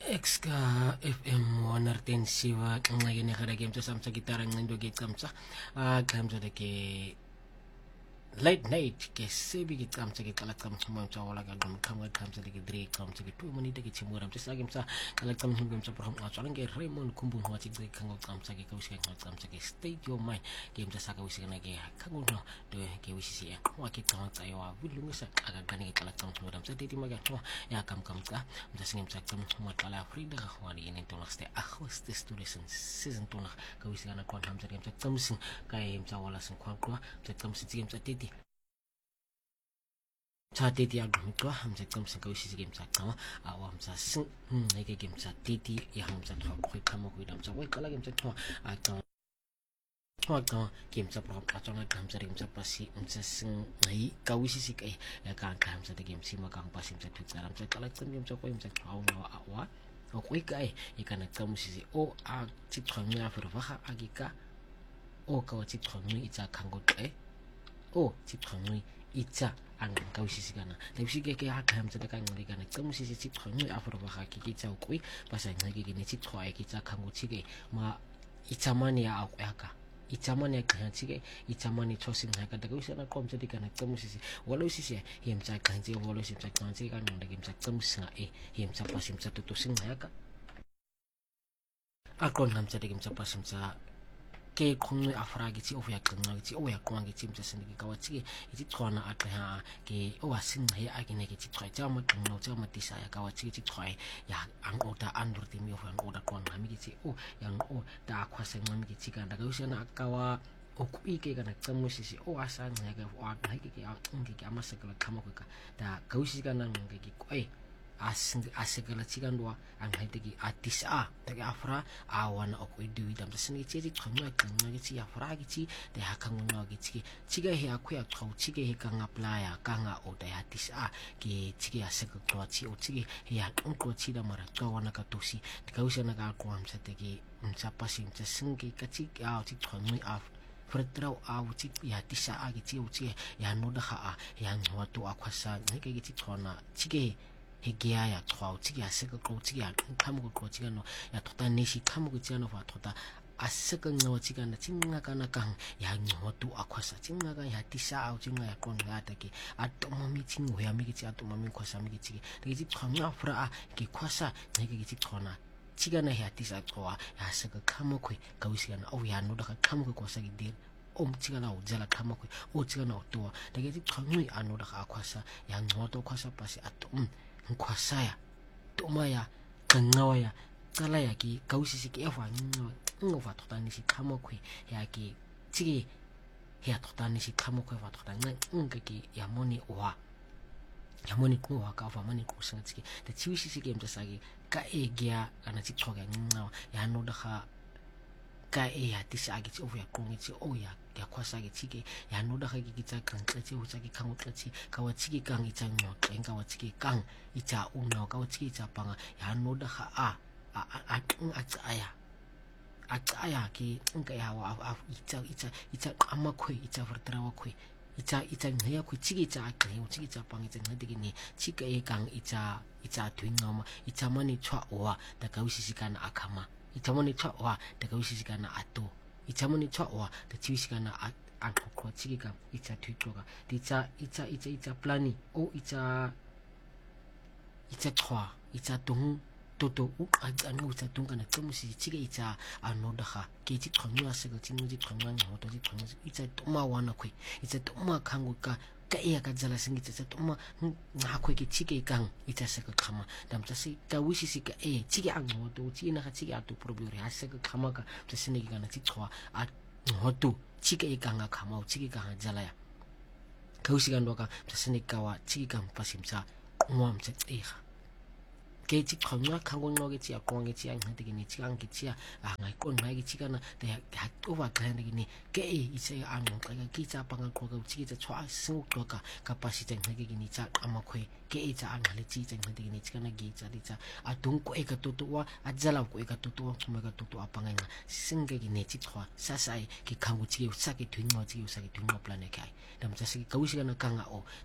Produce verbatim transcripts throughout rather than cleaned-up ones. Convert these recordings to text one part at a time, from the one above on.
X ka F M one ten siwa ngayon nakara game to samsa gitara ngendo gate kamsa ah kamsa de ke late night ke sebi ki kamsa ke kala kamsa mo sa wala ga gum kamga kamsa de ke dre kamsa ke tu mani de ke chimuram sa sagim sa kala kamsa ngum sa program sa lange Raymond kumbu ho chi de kango kamsa ke kausi ke kamsa ke state your mind game sa saka wisi na ke kango no de ke wisi si wa ke kamsa yo wa bulungu sa aga gani ke kala kamsa mo sa de ti maga to ya kam kamsa sa singim sa kamsa mo kala frida ga wani ni to nakste akhos de students season to nak kausi na kon kamsa game sa kamsa kai sa wala sa kwa kwa sa kamsa game sa titi cha titi ag mitwa hamsa kamsa kausi game sa kama awam sa sing ngai game sa titi ya hamsa to khoi kama khoi dam sa wai kala game sa to ata Hoga game sa pro ka chona game sa game sa pasi umsa sing ngai kausi si kai ya kan kam sa game si ma kang pasi sa tu salam sa kala game sa ko umsa au na awa o koi kai ikana kamusi si o a ti tshwanya for vaga agika o ka wa ti tshwanya itsa kango tse o ti tshwanya itsa ang kausi si kana le bisi ke ke ha kam sa ka ngri kana kamusi si ti tshwanya a for vaga ki kitsa o koi pasa ngai ke ni ti tshwa ki tsa kango tshike ma itsamani ya a ka itsamani ka chike itsamani chosin ha ka daga usana kom sa dikana kamusi si walo si si him sa kan ji walo si sa kan ji kan ngda game sa kamusi nga e him sa pasim sa tutusin ha ka akon ham sa game sa pasim sa ke khongwe afragi ti of ya kanga ti o ya kwang ti mtsa sindi ka watsi ti tshwana aka ha ke o asin ya akine ke ti tshwa tsa ma kanga tsa ma tisa ya ka watsi ti tshwa ya ang oda andur ti mi of ang oda kwang ha mi ti o yang o da khwasa ngam ki ti ka daga usana akawa okuike kana tsamusisi o asa ngaka o aka ke ya ngi ka masakala kama ka da kausi kana ngi ki koi asing asekala chikandwa anghaiteki atisa tege afra awana okwidu idam tsini chiri khonywa kanga chi afra gi de hakangwa gi chi chiga he akhuya khau chige he kanga playa kanga oda atisa ki chige aseka kwa chi o chige he ya ko chi da mara ka wana ka tosi kausi na ka kwam sateki mchapa sim tsingi ka chi ya chi khonywa af Fretrau au chi ya tisa agi chi o chi ya no da ha ya ngwatu akwasa ngeke gi chi khona chige hegia ya twao chigi aseka ko chigi ya kamu ko chigi no ya tota neshi kamu ko chigi no fa tota aseka ngo chigi na chinga kana kang ya ngo tu akwasa chinga ga ya tisa au chinga ya kon ga ta ki atomo mi chingo ya mi ki atomo mi kwasa mi ki chigi de ki twanga fra ki kwasa ngeke ki twona chigi na ya tisa twa ya aseka kamu ko ka wisi na o ya no da kamu ko kwasa gi dir om chiga na ujala kamu ko o chiga na to de ki twangui anu da akwasa ya ngo to kwasa pasi atom nkwasaya tomaya kangawaya kala yaki kausi siki efa ngo ngo fa totani si kamokwe yaki chigi ya totani si kamokwe fa totani nga ki yamoni wa yamoni ko wa ka fa mani ko sanga chiki de chiwisi siki emtasagi ka egia kana chithoga ngawa ya no da ka e ya tisa agi chi o ya kongi chi o ya ya kwasa gi chike ya no da gi kitsa kang tsi o tsa gi kang tsi ka wa chiki kang itsa ngo teng ka wa chiki kang itsa u no ka wa chiki itsa panga ya no da ha a a a a tsaya a tsaya ki nka ya wa a itsa itsa itsa amakwe itsa vertra wa kwe itsa itsa ngaya kwe chiki itsa ka o chiki itsa panga itsa ngadi gi ni chika e kang itsa itsa twingama itsa mani chwa wa da ka usisikana akama itamoni twa daga wisisikana ato itamoni twa da chiwisikana akoko chigika itsa twitoga itsa itsa itsa itsa plani o itsa itsa twa itsa tung toto u anu itsa tunga na tsamusi chige itsa anodaha ke chi thonywa sega chinu chi thonywa ngoto chi thonywa itsa toma wana kwe itsa toma kangu ka ka iya ka jala singi tsa toma nga kwe ke chige kang itsa sega khama dam tsa si ka wisi si ka e chige angoto chi na ka chige atu proburi hasega khama ka tsa sinegi kana chi thwa a ngoto chige kanga khama chige ka jala ya ka wisi ka ndoka tsa sinegi ka wa chige kang pasimsa ngwam tsa tsiga ke chi khonywa khango ngoge chi akonge chi ang hate ni chi ang ki chi a ngai kon ngai chi kana de ha to wa kana ni ke e itse ang ka ki cha pang ko ka chi cha chwa su ko ka capacity ngai ki ni cha amakwe ke e cha ang hale chi cha ngai ni chi kana gi cha di cha atung ko e ka to to wa ajala ko e ka to to wa kuma ka to to apanga nga singe ki ni chi chwa sa sai ki khango chi sa ki twingwa chi sa ki twingwa plan e kai dam cha si ka wisi kana kanga o da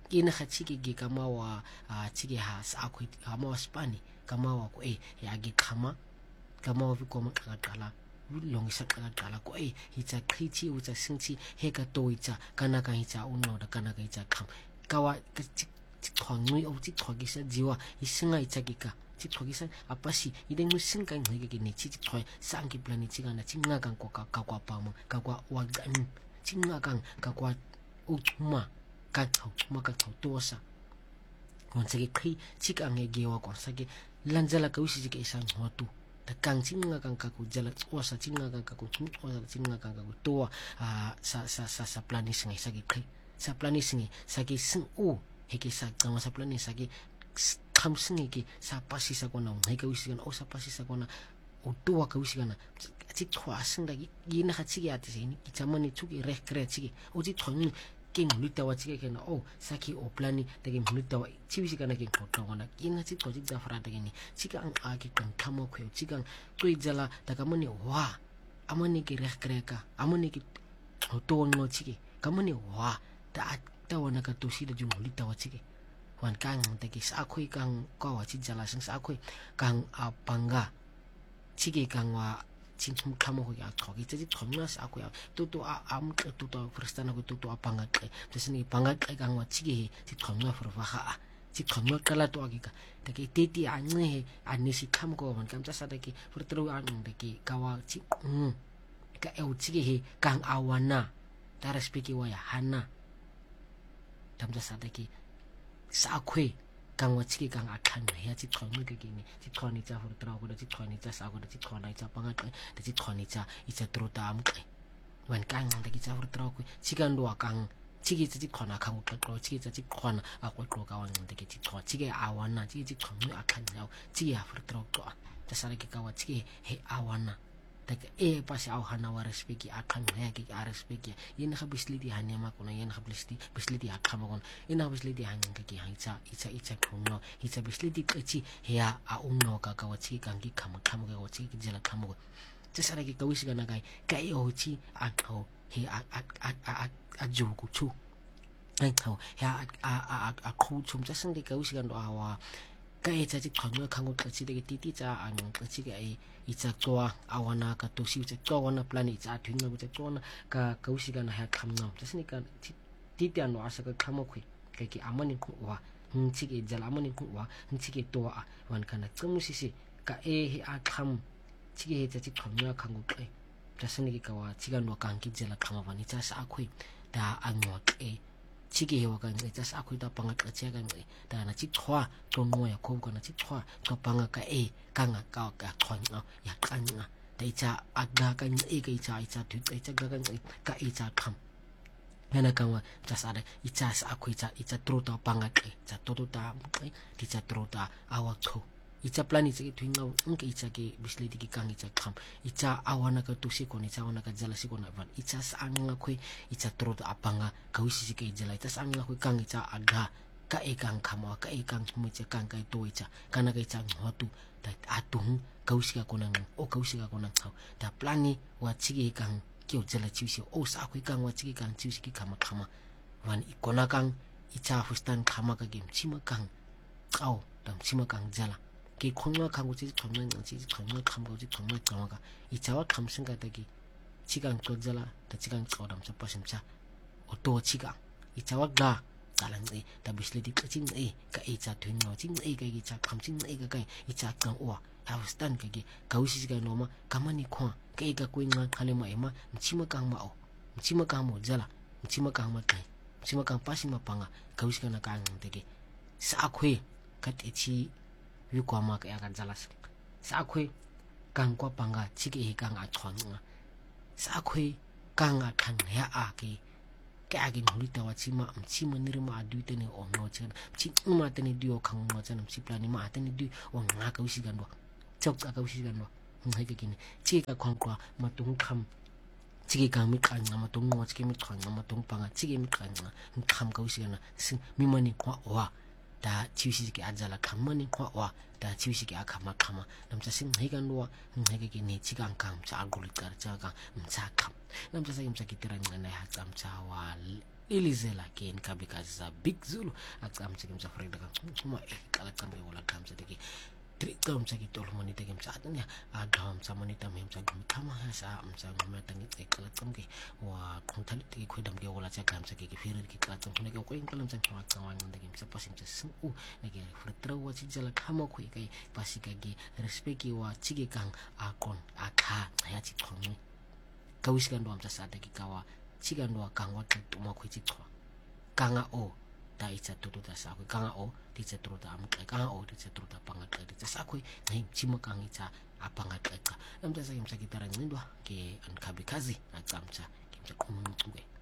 ke ne ga tshike ke ka mawa a tshike ha sa akho ha mawa spani ka mawa ko e ya ke khama ka mawa vi ko maqaqala longisa qaqala ko e itsa qhithi utsa singthi he ka to itsa kana ka itsa unqoda kana ka itsa kham kawa tiqhwanqi o tiqhwakisa jiwa isinga itsa kika tiqhwakisa apasi ide ngusinga ngeke ke ne tiqhwa sangi planet kana tinga kan ko ka kwa pamo ka kwa wa gani tinga kan ka kwa uchuma ka uchuma ka tosa konse ke qhi tika ngeke wa kwa sake landzela ka usi ke isa ngotu ta kang tinga kan ka ku jala tsosa tinga kan ka ku tsosa tinga kan ka ku toa sa sa sa sa planis ngai sa ke qhi sa planis ngai sa ke sing o he ke sa tsama sa planis sa ke khamsingi ke sa pasi sa kona ngai ka usi kana o sa pasi sa kona o toa ka usi kana ti thwa sinda ki ina ga tshike ati sini ki tsamane tsuke re kre tshike o ti thwani ke ngulita wa tshike kana o saki o plani te ke ngulita wa tshibisi kana ke qotla ngona ke ina tsi qotsi tsa frata ke ni tshika ang a ke kan thamo khwe tshika tsoijala ta ka mone wa amone ke re kre ka amone ke to ngo tshike ka mone wa ta ta wona ka to sida ju ngulita wa tshike wan kang te ke sa khoi kang ka wa tsi jala sing sa khoi kang apanga tshike kang wa tsintsum khamo go ya tsoki tse di thomna sa ko ya toto a am toto fristana go toto apanga tle tsene panga tle kang wa tshike tsi thomna forfa ga tsi thomna kala to akika te ke teti a nne a nisi khamo go ban kam tsa sa ke furtro a nne ke ka wa tsi ka e o tshike he kang awana ta respeki wa ya hana tam tsa sa ke sa khwe kang wa tshike kang a tlhanna ya tsi thomna ke ke ni tsi thoni tsa furtro go tsi thoni tsa sa go tsi thona tsa panga tle tsi thoni tsa itsa trota amtle wan kang nda ke tsa furtro go tshika ndo kang tshike tsi khona kang go tlo tshike tsa tsi khona a go tlo ka wa nda ke tsi thwa tshike a wana tshike tsi thomna a tlhanna tshike ya furtro go tsa sa ke ka wa tshike he a wana ta ke e pasi au hana wa respeki a tlhanna ya ke a respeki yen ga bisledi hane ma kona yen ga bisledi bisledi a tlhama kona ena bisledi hane ke ke haitsa itsa itsa khono itsa bisledi qetsi ya a unno ka ka wa tshike kang ke khama khama ka wa tshike jela khama go tsa sa ke ka wisi kana kai ka e ho tsi a tho he a a a a ju ku chu ai tho ya a a a khu chum tsa sing ke ka wisi kana wa ka e tsa tsi khonyo khango qetsi de ke titi tsa a ngong qetsi ke ai itsa tsoa a wana ka to si tsa tsoa wana plan itsa thwinga go tsa tsona ka ka wisi kana ha khamna tsa sine ka titi ano asa ka khamo khwe ke ke amani ku wa ntsi ke jala amani ku wa ntsi ke to a wan kana tsamusisi ka e he a kham tshike he tsa tsi khonyo khango qe tsa sine ke ka wa tshika no ka nki jela khama bani tsa sa khwe da a ngwa ke tshike he wa ka ngi tsa sa khwe da panga qetsi ka ngi da na tsi thwa to ngwa ya khom kana tsi thwa to panga ka e kanga ka ka thwanga ya kanga da itsa aga ka ngi ke itsa itsa thu itsa ga ka ngi ka itsa kham hena kangwa tsa sa itsa sa khwe itsa itsa trota panga ke tsa toto ta ke itsa trota awa tho itsa plan itsa ke thwinga nke itsa ke bisledi ke kang itsa kham itsa awana ka to se kona itsa awana ka jala se kona van itsa sa anga khwe itsa trota apanga ka usisi ke jala itsa sa anga khwe kang itsa aga ka e kang khama ka e kang mutse kang ka to itsa kana ka itsa ngotu ta atung ka usika kona o ka usika kona tsa ta plani wa tshike kang ke o jala tshisi o sa khwe kang wa tshike kang tshisi ke khama khama van ikona kang itsa fustan khama ka game chima kang tsao dam chima kang jala ke khonwa khango tsi thomna tsi thomna khamgo tsi thomna kama ka itsa wa khamsing ka ta ki chikang chojala ta chikang chodam sa pasimcha o to chika itsa wa ga kalang e ta bisledi kaching e ka itsa thwingo ching e ka itsa khamsing e ka kai itsa kang wa avstan ka ki kausi ka noma kamani khwa ka e ka kuinga khale ma ema mchima kang ma o mchima kang mo jala mchima kang ma kai mchima kang pasima panga kausi ka na kang te ke sa khwe ka te chi wi kwa ma ka ya ka jala sa khwe kang kwa panga tshike e kang a thwanga sa khwe kang a thang ya a ke ka ge ngulita wa tsima mtsima nire ma aduite ne o no tsena tsi uma tene dio khang no tsena tsi plani ma tene di o nga ka usi ganwa tsok ka usi ganwa ngeke kine tsi ka khongkwa matung kham tsi ka mi kanga matung no tsi mi khanga matung panga tsi mi kanga kham ka usi gana mi mani kwa wa da tsi ke ajala khamani kwa wa da tsi ke akama khama namtsa sing hega no ngeke kine tsi ka ngam tsa aguli ka tsa ka mtsa kham namtsa sa imtsa kitira ngana ya tsamtsa wa ilizela ke nkabikazi za Big Zulu acamtse ke msafreda kancuma eqala cambe wala camtse ke tricamtse ke tolo monita ke mtsata nya aqhama msamonita memtsa qhama sa mtsa ngumata ngiceqala camke wa qhuntalite ke khweda mke wala tsakamtse ke ke fire ke qala camke ke ko inqala mtsa qhama qhama nqinde ke mtsa pasi mtsa sinku neke fritra wa tsitsela khama khwe ke pasika ke respect wa tsike kang akon akha ya tsichonwe ka wisika ndo mtsa sata ke kawa tsika ndo kang wa qeto ma khwe tsichwa kanga o ta itsa toto ta sakwe kanga o ditse tota amqe kanga o ditse tota pangaqe ditse sakwe ngi chimo kang itsa apangaqeqa emtsa sa imtsa kitara ncindwa ke ankhabikazi acamtsa ke mtsa qhumcuke